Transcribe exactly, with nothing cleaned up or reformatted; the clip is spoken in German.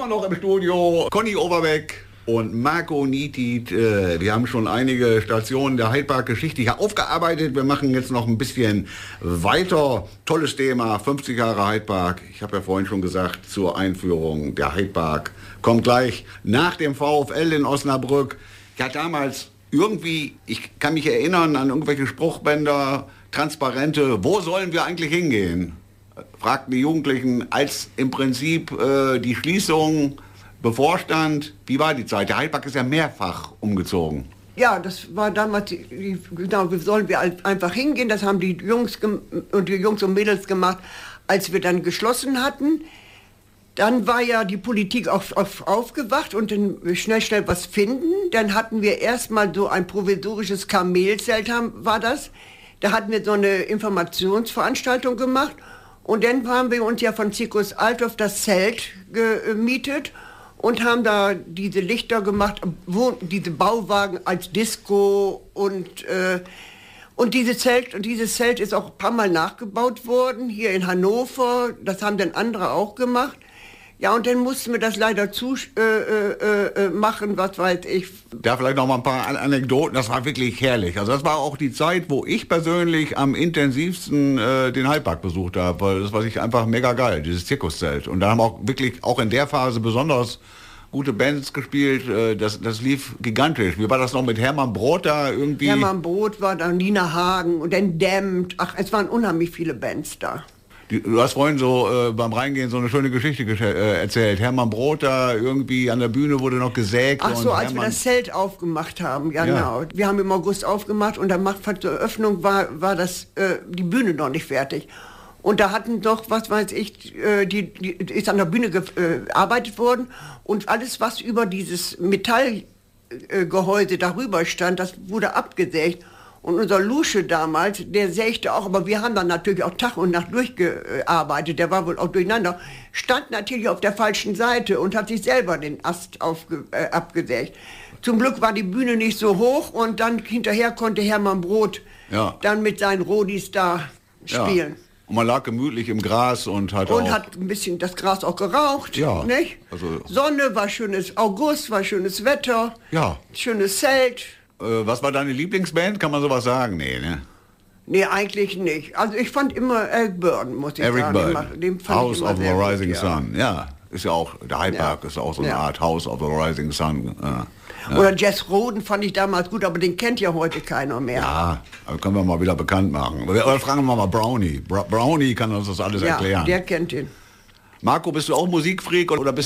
wir noch im Studio Conny Overbeck und Marco Nitit. Äh, wir haben schon einige Stationen der Heidpark-Geschichte hier aufgearbeitet. Wir machen jetzt noch ein bisschen weiter. Tolles Thema, fünfzig Jahre Heidpark. Ich habe ja vorhin schon gesagt, zur Einführung der Heidpark kommt gleich nach dem VfL in Osnabrück. Ja, damals irgendwie, ich kann mich erinnern an irgendwelche Spruchbänder, Transparente. Wo sollen wir eigentlich hingehen? Fragten die Jugendlichen, als im Prinzip äh, die Schließung bevorstand. Wie war die Zeit? Der Heidpark ist ja mehrfach umgezogen. Ja, das war damals, genau, wie sollen wir einfach hingehen? Das haben die Jungs und die Jungs und Mädels gemacht, als wir dann geschlossen hatten. Dann war ja die Politik auf, auf, aufgewacht und dann schnell, schnell was finden. Dann hatten wir erstmal so ein provisorisches Kamelzelt, war das. Da hatten wir so eine Informationsveranstaltung gemacht. Und dann haben wir uns ja von Circus Althoff das Zelt gemietet und haben da diese Lichter gemacht, wo, diese Bauwagen als Disco und, äh, und diese Zelt, und dieses Zelt ist auch ein paar Mal nachgebaut worden, hier in Hannover. Das haben dann andere auch gemacht. Ja, und dann mussten wir das leider zu äh, äh, äh, machen, was weiß ich. Da vielleicht noch mal ein paar Anekdoten, das war wirklich herrlich. Also das war auch die Zeit, wo ich persönlich am intensivsten äh, den Heidpark besucht habe, weil das war sich einfach mega geil, dieses Zirkuszelt. Und da haben auch wirklich, auch in der Phase besonders gute Bands gespielt, äh, das, das lief gigantisch. Wie war das noch mit Hermann Broth da irgendwie? Hermann Broth war da, Nina Hagen und dann Dämmt. Ach, es waren unheimlich viele Bands da. Du hast vorhin so äh, beim Reingehen so eine schöne Geschichte äh, erzählt. Hermann Broth da irgendwie an der Bühne wurde noch gesägt. Ach so, und als Hermann... wir das Zelt aufgemacht haben, ja, ja. Genau. Wir haben im August aufgemacht und dann macht zur Eröffnung war, war das, äh, die Bühne noch nicht fertig. Und da hatten doch, was weiß ich, äh, die, die ist an der Bühne gearbeitet äh, worden und alles, was über dieses Metallgehäuse äh, darüber stand, das wurde abgesägt. Und unser Lusche damals, der sägte auch, aber wir haben dann natürlich auch Tag und Nacht durchgearbeitet, der war wohl auch durcheinander, stand natürlich auf der falschen Seite und hat sich selber den Ast aufge, äh, abgesägt. Zum Glück war die Bühne nicht so hoch und dann hinterher konnte Hermann Broth ja. dann mit seinen Rodis da spielen. Ja. Und man lag gemütlich im Gras und hat Und auch... hat ein bisschen das Gras auch geraucht, ja, nicht? Also Sonne, war schönes August, war schönes Wetter, ja. schönes Zelt. Was war deine Lieblingsband? Kann man sowas sagen? Nee, ne? Nee, eigentlich nicht. Also ich fand immer Eric Burdon, muss ich Eric sagen. Burdon, Den fand House ich immer of the sehr Rising gut, ja. Sun. Ja, ist ja auch, der Heidpark Ja. ist auch so eine Ja. Art House of the Rising Sun. Ja. Ja. Oder Jess Roden fand ich damals gut, aber den kennt ja heute keiner mehr. Ja, aber können wir mal wieder bekannt machen. Oder fragen wir mal Brownie. Bra Brownie kann uns das alles Ja, erklären. der kennt ihn. Marco, bist du auch Musikfreak oder bist